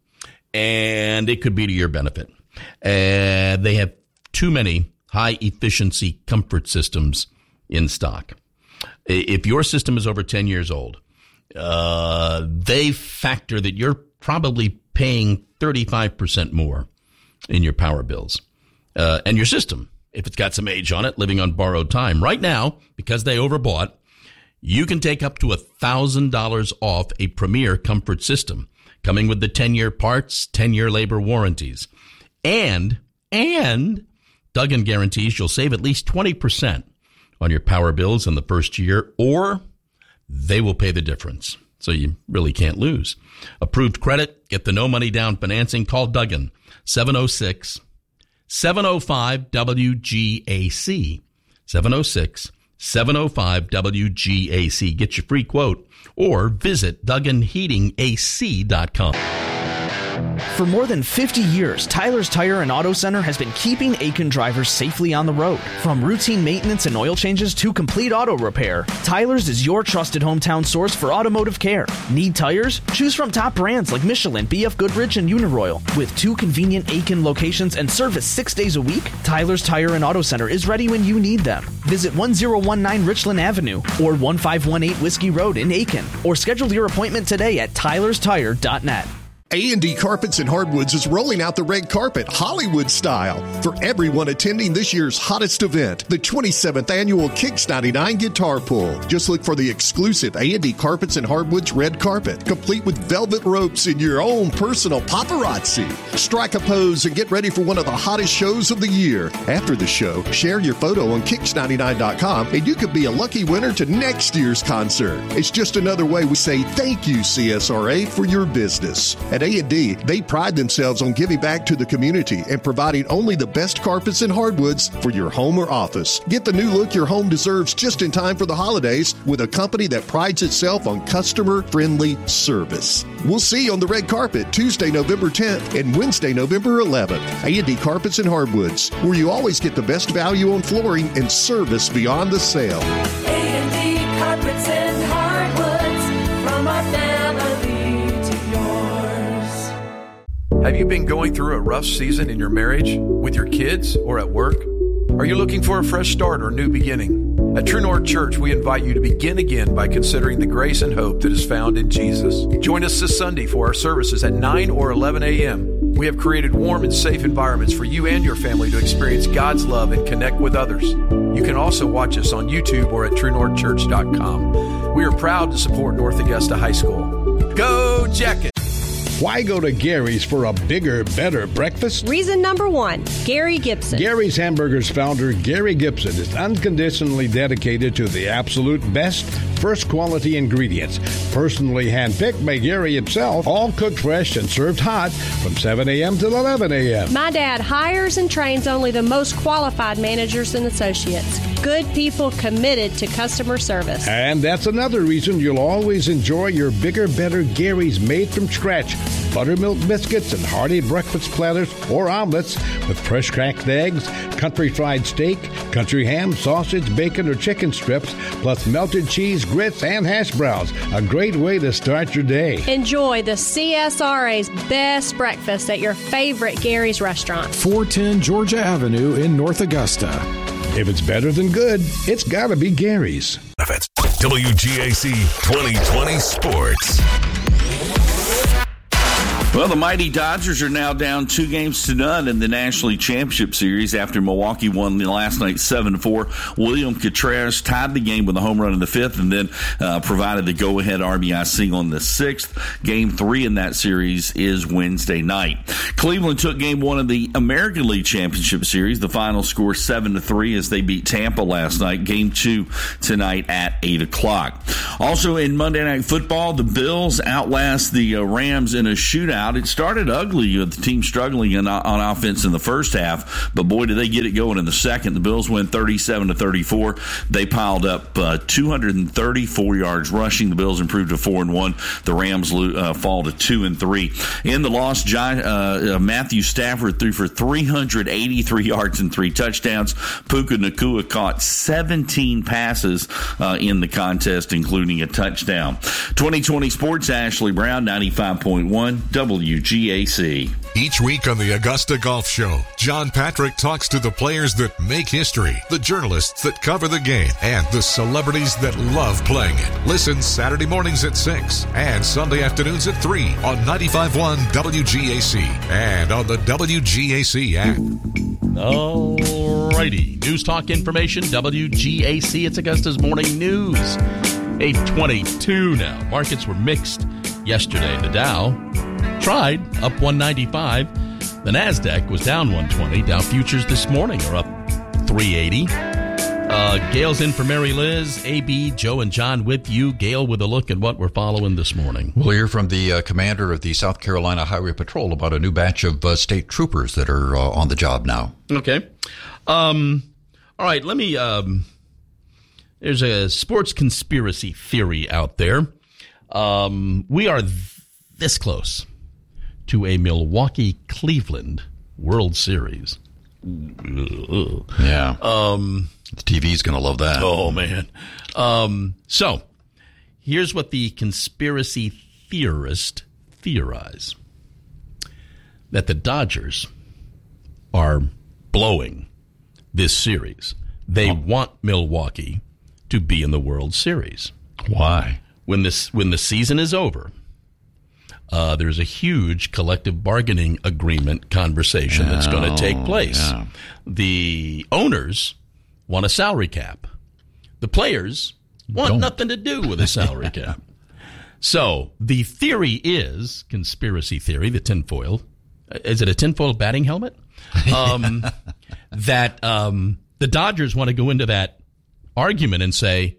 and it could be to your benefit. Uh, they have too many high-efficiency comfort systems in stock. If your system is over ten years old, uh, they factor that you're probably paying thirty-five percent more in your power bills. Uh, and your system, if it's got some age on it, living on borrowed time. Right now, because they overbought, you can take up to one thousand dollars off a Premier comfort system, coming with the ten-year parts, ten-year labor warranties. And, and Duggan guarantees you'll save at least twenty percent on your power bills in the first year, or they will pay the difference. So you really can't lose. Approved credit, get the no money down financing. Call Duggan, seven oh six, seven oh five, W G A C, seven oh six, seven oh five, W G A C. Get your free quote or visit Duggan Heating A C dot com. For more than fifty years, Tyler's Tire and Auto Center has been keeping Aiken drivers safely on the road. From routine maintenance and oil changes to complete auto repair, Tyler's is your trusted hometown source for automotive care. Need tires? Choose from top brands like Michelin, B F Goodrich, and Uniroyal. With two convenient Aiken locations and service six days a week, Tyler's Tire and Auto Center is ready when you need them. Visit one oh one nine Richland Avenue or one five one eight Whiskey Road in Aiken, or schedule your appointment today at tylers tire dot net. A and D Carpets and Hardwoods is rolling out the red carpet Hollywood style for everyone attending this year's hottest event, the twenty-seventh annual Kicks ninety-nine Guitar Pull. Just look for the exclusive A and D Carpets and Hardwoods red carpet, complete with velvet ropes and your own personal paparazzi. Strike a pose and get ready for one of the hottest shows of the year. After the show, share your photo on kicks ninety-nine dot com and you could be a lucky winner to next year's concert. It's just another way we say thank you, C S R A, for your business. At A and D, they pride themselves on giving back to the community and providing only the best carpets and hardwoods for your home or office. Get the new look your home deserves just in time for the holidays with a company that prides itself on customer-friendly service. We'll see you on the red carpet Tuesday, November tenth and Wednesday, November eleventh. A and D Carpets and Hardwoods, where you always get the best value on flooring and service beyond the sale. A and D Carpets and Hardwoods, from our family to yours. Have you been going through a rough season in your marriage, with your kids, or at work? Are you looking for a fresh start or new beginning? At True North Church, we invite you to begin again by considering the grace and hope that is found in Jesus. Join us this Sunday for our services at nine or eleven a.m. We have created warm and safe environments for you and your family to experience God's love and connect with others. You can also watch us on YouTube or at true north church dot com. We are proud to support North Augusta High School. Go Jackets! Why go to Gary's for a bigger, better breakfast? Reason number one, Gary Gibson. Gary's Hamburgers founder, Gary Gibson, is unconditionally dedicated to the absolute best, first quality ingredients. Personally handpicked by Gary himself, all cooked fresh and served hot from seven a.m. till eleven a.m. My dad hires and trains only the most qualified managers and associates. Good people committed to customer service. And that's another reason you'll always enjoy your bigger, better Gary's made from scratch. Buttermilk biscuits and hearty breakfast platters or omelets with fresh cracked eggs, country fried steak, country ham, sausage, bacon, or chicken strips, plus melted cheese, grits, and hash browns. A great way to start your day. Enjoy the C S R A's best breakfast at your favorite Gary's restaurant. four ten Georgia Avenue in North Augusta. If it's better than good, it's got to be Gary's. W G A C twenty twenty Sports. Well, the mighty Dodgers are now down two games to none in the National League Championship Series after Milwaukee won the last night seven to four. William Contreras tied the game with a home run in the fifth and then uh, provided the go-ahead R B I single in the sixth. Game three in that series is Wednesday night. Cleveland took game one of the American League Championship Series. The final score seven to three as they beat Tampa last night. Game two tonight at eight o'clock. Also in Monday Night Football, the Bills outlast the uh, Rams in a shootout. It started ugly with the team struggling in, on offense in the first half, but boy, did they get it going in the second. The Bills win thirty-seven to thirty-four. They piled up uh, two hundred thirty-four yards rushing. The Bills improved to four and one. The Rams uh, fall to two and three. In the loss, John, uh, uh, Matthew Stafford threw for three hundred eighty-three yards and three touchdowns. Puka Nacua caught seventeen passes uh, in the contest, including a touchdown. twenty twenty Sports, Ashley Brown, ninety-five point one W G A C. Each week on the Augusta Golf Show, John Patrick talks to the players that make history, the journalists that cover the game, and the celebrities that love playing it. Listen Saturday mornings at six and Sunday afternoons at three on ninety-five point one W G A C and on the W G A C app. All righty. News Talk information, W G A C. It's Augusta's Morning News. eight twenty-two now. Markets were mixed yesterday. The Dow tried up one ninety-five. The NASDAQ was down one twenty. Dow futures this morning are up three eighty. Uh, Gail's in for Mary Liz. A B, Joe, and John with you. Gail with a look at what we're following this morning. We'll hear from the uh, commander of the South Carolina Highway Patrol about a new batch of uh, state troopers that are uh, on the job now. Okay. Um, all right, let me... Um, there's a sports conspiracy theory out there. Um, we are th- this close to a Milwaukee-Cleveland World Series. Yeah. Um, the T V's going to love that. Oh, man. Um, so, here's what the conspiracy theorists theorize. That the Dodgers are blowing this series. They oh. want Milwaukee to be in the World Series. Why? When this when the season is over, uh, there's a huge collective bargaining agreement conversation that's going to take place. Yeah. The owners want a salary cap. The players want Don't. nothing to do with a salary cap. So the theory is, conspiracy theory, the tinfoil. Is it a tinfoil batting helmet? Um, that um, the Dodgers want to go into that argument and say,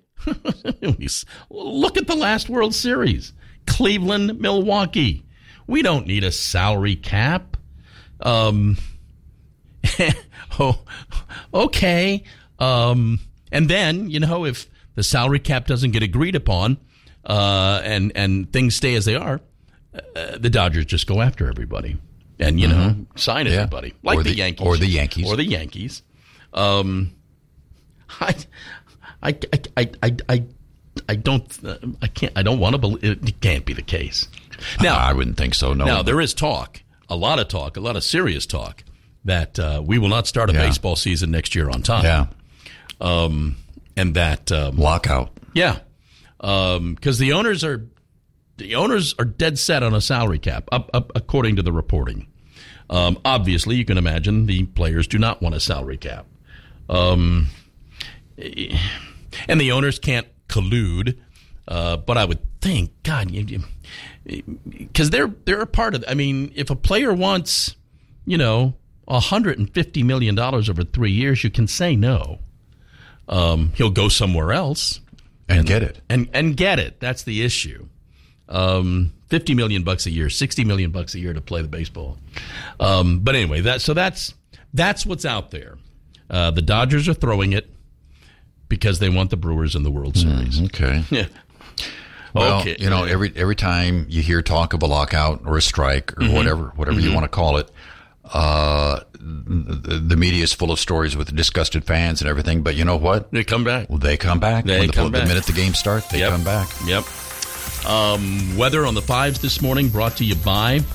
look at the last World Series. Cleveland, Milwaukee. We don't need a salary cap. Um, oh, okay. Um, and then, you know, if the salary cap doesn't get agreed upon uh, and, and things stay as they are, uh, the Dodgers just go after everybody and, you mm-hmm. know, sign yeah. everybody. Like or the, the Yankees. Or the Yankees. Or the Yankees. Um, I, I, I, I, I, I don't, uh, I can't, I don't want to believe it, it can't be the case. Now, uh, I wouldn't think so. No. Now there is talk, a lot of talk, a lot of serious talk that uh, we will not start a yeah. baseball season next year on time. Yeah. Um, and that um, lockout. Yeah. Um, because the owners are, the owners are dead set on a salary cap, up, up according to the reporting. Um, obviously, you can imagine the players do not want a salary cap. Um, and the owners can't collude, uh, but I would think, God, because they're they're a part of. I mean, if a player wants, you know, one hundred fifty million dollars over three years, you can say no. Um, he'll go somewhere else and, and get it, and and get it. That's the issue. Um, fifty million bucks a year, sixty million bucks a year to play the baseball. Um, but anyway, that so that's that's what's out there. Uh, the Dodgers are throwing it because they want the Brewers in the World Series. Mm, okay. Yeah. Well, okay. you know, every every time you hear talk of a lockout or a strike or mm-hmm. whatever whatever mm-hmm. you want to call it, uh, the, the media is full of stories with disgusted fans and everything. But you know what? They come back. Well, they come back. They when the, come the back. minute the game starts, they yep. come back. Yep. Um, weather on the fives this morning brought to you by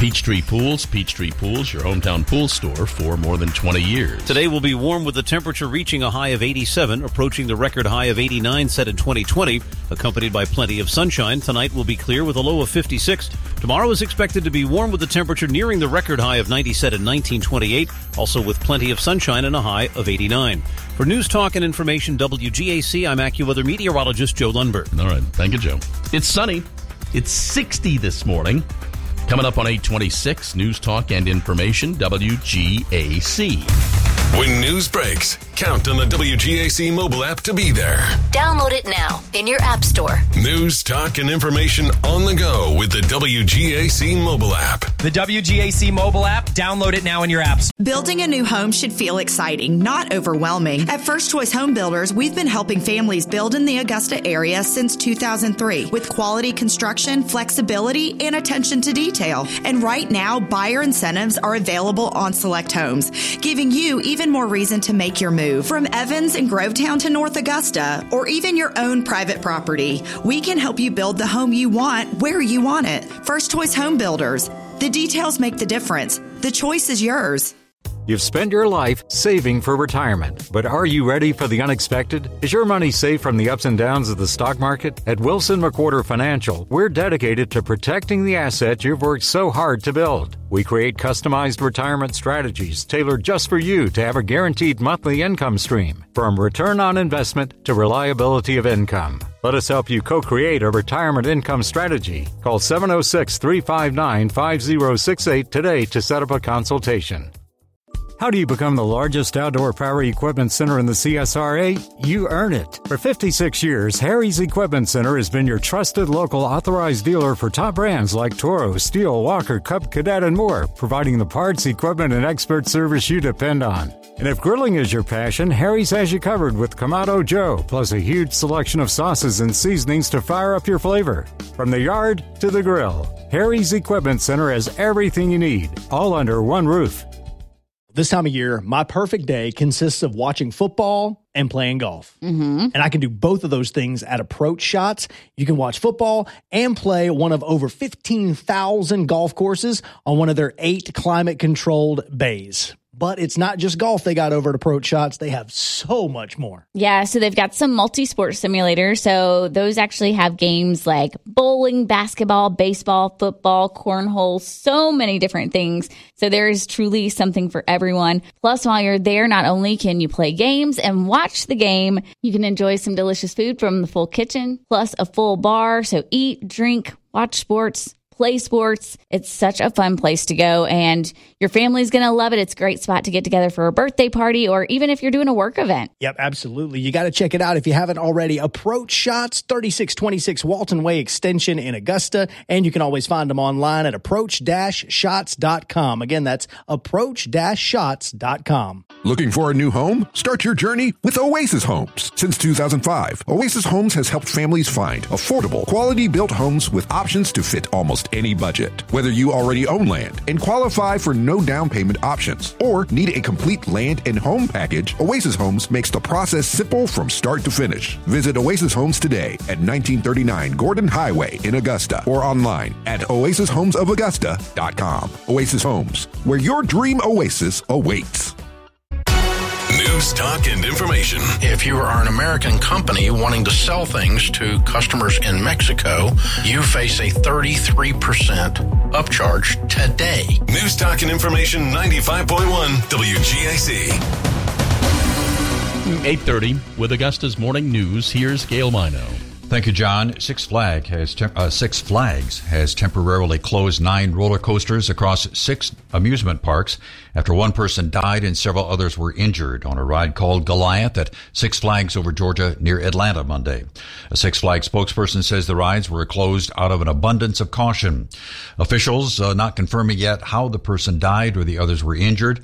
Peachtree Pools. Peachtree Pools, your hometown pool store for more than twenty years. Today will be warm with the temperature reaching a high of eighty-seven, approaching the record high of eighty-nine set in twenty twenty, accompanied by plenty of sunshine. Tonight will be clear with a low of fifty-six. Tomorrow is expected to be warm with the temperature nearing the record high of ninety set in nineteen twenty-eight, also with plenty of sunshine and a high of eighty-nine. For News Talk and Information W G A C, I'm AccuWeather meteorologist Joe Lundberg. All right. Thank you, Joe. It's sunny. It's sixty this morning. Coming up on eight twenty-six, News Talk and Information, W G A C. When news breaks, count on the W G A C mobile app to be there. Download it now in your app store. News, talk, and information on the go with the W G A C mobile app. The W G A C mobile app, download it now in your apps. Building a new home should feel exciting, not overwhelming. At First Choice Home Builders, we've been helping families build in the Augusta area since two thousand three with quality construction, flexibility, and attention to detail. And right now, buyer incentives are available on select homes, giving you even more reason to make your move. From Evans and Grovetown to North Augusta, or even your own private property, we can help you build the home you want where you want it. First Choice Home Builders. The details make the difference. The choice is yours. You've spent your life saving for retirement, but are you ready for the unexpected? Is your money safe from the ups and downs of the stock market? At Wilson McWhorter Financial, we're dedicated to protecting the asset you've worked so hard to build. We create customized retirement strategies tailored just for you to have a guaranteed monthly income stream, from return on investment to reliability of income. Let us help you co-create a retirement income strategy. Call seven oh six, three five nine, five oh six eight today to set up a consultation. How do you become the largest outdoor power equipment center in the C S R A? You earn it. For fifty-six years, Harry's Equipment Center has been your trusted local authorized dealer for top brands like Toro, Steel, Walker, Cub Cadet, and more, providing the parts, equipment, and expert service you depend on. And if grilling is your passion, Harry's has you covered with Kamado Joe, plus a huge selection of sauces and seasonings to fire up your flavor. From the yard to the grill, Harry's Equipment Center has everything you need, all under one roof. This time of year, my perfect day consists of watching football and playing golf. Mm-hmm. And I can do both of those things at Approach Shots. You can watch football and play one of over fifteen thousand golf courses on one of their eight climate-controlled bays. But it's not just golf they got over at Approach Shots. They have so much more. Yeah, so they've got some multi-sport simulators. So those actually have games like bowling, basketball, baseball, football, cornhole, so many different things. So there is truly something for everyone. Plus, while you're there, not only can you play games and watch the game, you can enjoy some delicious food from the full kitchen, plus a full bar. So eat, drink, watch sports, play sports. It's such a fun place to go, and your family's going to love it. It's a great spot to get together for a birthday party, or even if you're doing a work event. Yep, absolutely. You got to check it out if you haven't already. Approach Shots, thirty-six twenty-six Walton Way Extension in Augusta, and you can always find them online at approach dash shots dot com. Again, that's approach dash shots dot com. Looking for a new home? Start your journey with Oasis Homes. Since two thousand five, Oasis Homes has helped families find affordable, quality-built homes with options to fit almost any budget. Whether you already own land and qualify for no down payment options or need a complete land and home package, Oasis Homes makes the process simple from start to finish. Visit Oasis Homes today at nineteen thirty-nine Gordon Highway in Augusta or online at oasis homes of augusta dot com. Oasis Homes, where your dream oasis awaits. News, talk, and information. If you are an American company wanting to sell things to customers in Mexico, you face a thirty-three percent upcharge today. News, talk, and information ninety-five point one W G A C. eight thirty with Augusta's Morning News. Here's Gail Mino. Thank you, John. Six Flag has te- uh, Six Flags has temporarily closed nine roller coasters across six amusement parks after one person died and several others were injured on a ride called Goliath at Six Flags over Georgia near Atlanta Monday. A Six Flags spokesperson says the rides were closed out of an abundance of caution. Officials uh, not confirming yet how the person died or the others were injured. The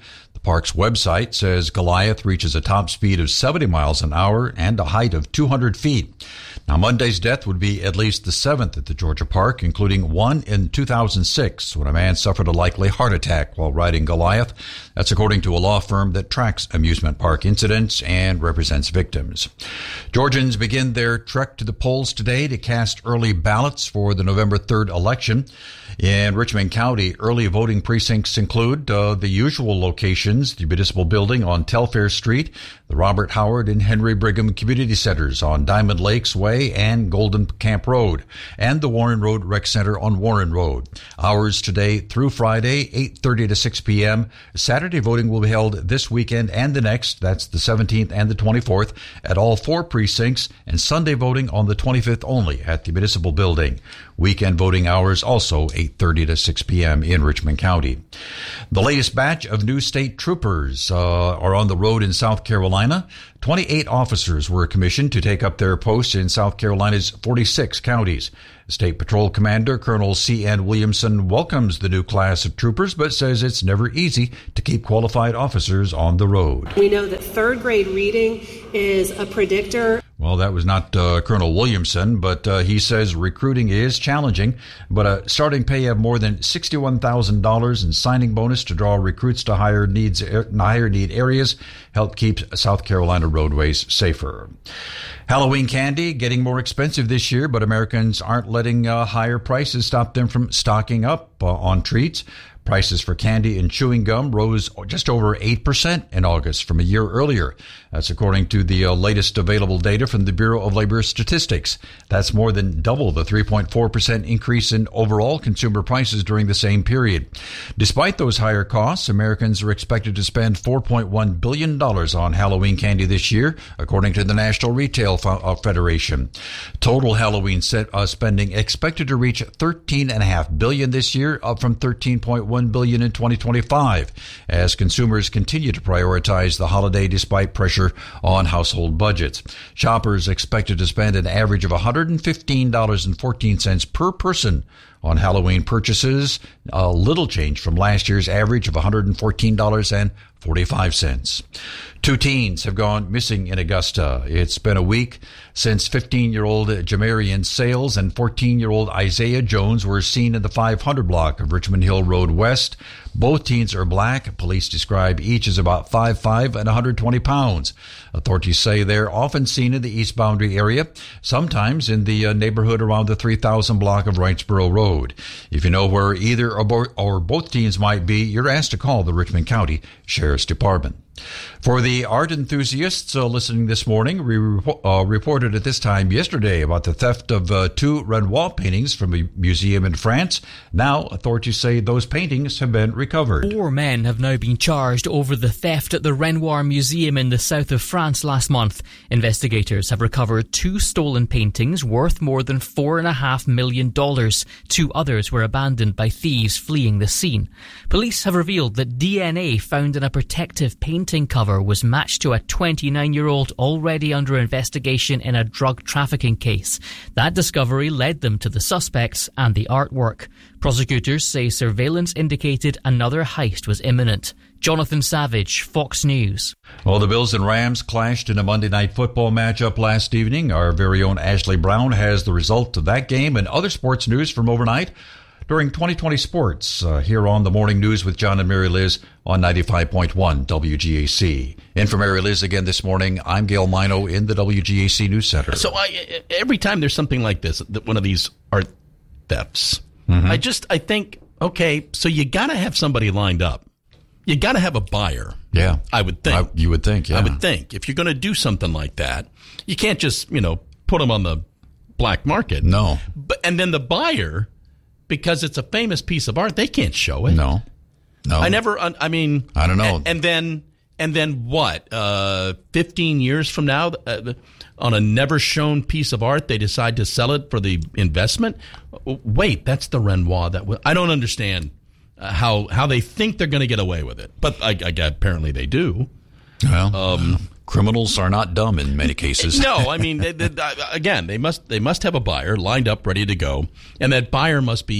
park's website says Goliath reaches a top speed of seventy miles an hour and a height of two hundred feet. Now, Monday's death would be at least the seventh at the Georgia park, including one in two thousand six when a man suffered a likely heart attack while riding Goliath. That's according to a law firm that tracks amusement park incidents and represents victims. Georgians begin their trek to the polls today to cast early ballots for the November third election. In Richmond County, early voting precincts include uh, the usual locations, the Municipal Building on Telfair Street, the Robert Howard and Henry Brigham Community Centers on Diamond Lakes Way and Golden Camp Road, and the Warren Road Rec Center on Warren Road. Hours today through Friday, eight thirty to six p.m. Saturday voting will be held this weekend and the next, that's the seventeenth and the twenty-fourth, at all four precincts, and Sunday voting on the twenty-fifth only at the Municipal Building. Weekend voting hours also eight thirty to six p.m. in Richmond County. The latest batch of new state troopers uh, are on the road in South Carolina. twenty-eight officers were commissioned to take up their posts in South Carolina's forty-six counties. State Patrol Commander Colonel C N Williamson welcomes the new class of troopers, but says it's never easy to keep qualified officers on the road. We know that third grade reading is a predictor. Well, that was not uh, Colonel Williamson, but uh, he says recruiting is challenging, but a starting pay of more than sixty-one thousand dollars and signing bonus to draw recruits to higher needs, higher need areas help keep South Carolina roadways safer. Halloween candy getting more expensive this year, but Americans aren't letting uh, higher prices stop them from stocking up uh, on treats. Prices for candy and chewing gum rose just over eight percent in August from a year earlier. That's according to the uh, latest available data from the Bureau of Labor Statistics. That's more than double the three point four percent increase in overall consumer prices during the same period. Despite those higher costs, Americans are expected to spend four point one billion dollars on Halloween candy this year, according to the National Retail Federation. Total Halloween set, uh, spending expected to reach thirteen point five billion dollars this year, up from thirteen point one billion dollars in twenty twenty-five, as consumers continue to prioritize the holiday despite pressure on household budgets. Shoppers expected to spend an average of one hundred fifteen dollars and fourteen cents per person on Halloween purchases, a little change from last year's average of one hundred fourteen dollars and forty-five cents. Two teens have gone missing in Augusta. It's been a week since fifteen-year-old Jamarian Sales and fourteen-year-old Isaiah Jones were seen in the five hundred block of Richmond Hill Road West. Both teens are black. Police describe each as about five foot five and one hundred twenty pounds. Authorities say they're often seen in the East Boundary area, sometimes in the uh, neighborhood around the three thousand block of Wrightsboro Road. If you know where either or, bo- or both teens might be, you're asked to call the Richmond County Sheriff's Department. For the art enthusiasts uh, listening this morning, we re- uh, reported at this time yesterday about the theft of uh, two Renoir paintings from a museum in France. Now, authorities say those paintings have been recovered. Four men have now been charged over the theft at the Renoir Museum in the south of France last month. Investigators have recovered two stolen paintings worth more than four and a half million dollars. Two others were abandoned by thieves fleeing the scene. Police have revealed that D N A found in a protective painting cover was matched to a twenty-nine-year-old already under investigation in a drug trafficking case. That discovery led them to the suspects and the artwork. Prosecutors say surveillance indicated another heist was imminent. Jonathan Savage, Fox News. Well, the Bills and Rams clashed in a Monday Night Football matchup last evening. Our very own Ashley Brown has the result of that game and other sports news from overnight during twenty twenty Sports, uh, here on the Morning News with John and Mary Liz on ninety-five point one W G A C. In for Mary Liz again this morning, I'm Gail Mino in the W G A C News Center. So I, every time there's something like this, one of these art thefts, mm-hmm. I just, I think, okay, so you got to have somebody lined up. You got to have a buyer. Yeah. I would think. I, you would think, yeah. I would think. If you're going to do something like that, you can't just, you know, put them on the black market. No. But and then the buyer, because it's a famous piece of art, they can't show it. No, no. I never. I mean, I don't know. And, and then, and then what? Uh, Fifteen years from now, uh, on a never shown piece of art, they decide to sell it for the investment. Wait, that's the Renoir. That will, I don't understand uh, how how they think they're going to get away with it, but I, I apparently they do. Well, um, criminals are not dumb in many cases. No, I mean, they, they, again, they must they must have a buyer lined up, ready to go, and that buyer must be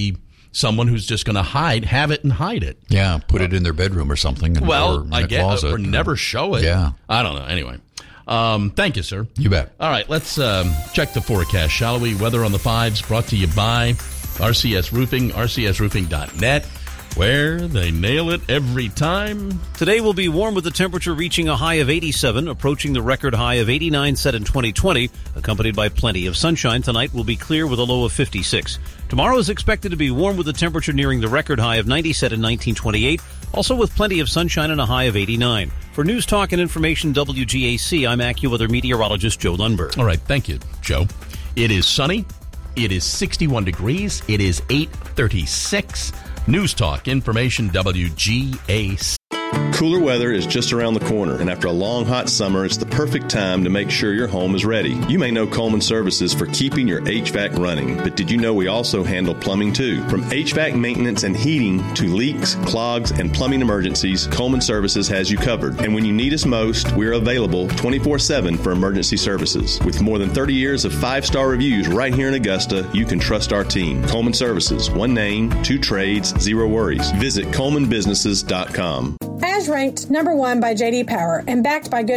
someone who's just going to hide, have it and hide it. Yeah, put it in their bedroom or something. And Well, or in I a guess, closet. or never show it. Yeah. I don't know. Anyway. Um, thank you, sir. You bet. All right, let's um, check the forecast, shall we? Weather on the fives brought to you by R C S Roofing, R C S roofing dot net, where they nail it every time. Today will be warm with the temperature reaching a high of eighty-seven, approaching the record high of eighty-nine set in twenty twenty, accompanied by plenty of sunshine. Tonight will be clear with a low of fifty-six. Tomorrow is expected to be warm with the temperature nearing the record high of ninety set in nineteen twenty-eight, also with plenty of sunshine and a high of eighty-nine. For News Talk and Information W G A C, I'm AccuWeather meteorologist Joe Lundberg. All right, thank you, Joe. It is sunny. It is sixty-one degrees. It is eight thirty-six. News Talk, Information, W G A C. Cooler weather is just around the corner, and after a long hot summer, it's the perfect time to make sure your home is ready. You may know Coleman Services for keeping your H V A C running, but did you know we also handle plumbing too? From H V A C maintenance and heating to leaks, clogs, and plumbing emergencies, Coleman Services has you covered. And when you need us most, we're available twenty-four seven for emergency services. With more than thirty years of five-star reviews right here in Augusta, you can trust our team. Coleman Services, one name, two trades, zero worries. Visit coleman businesses dot com. As ranked number one by J D Power and backed by good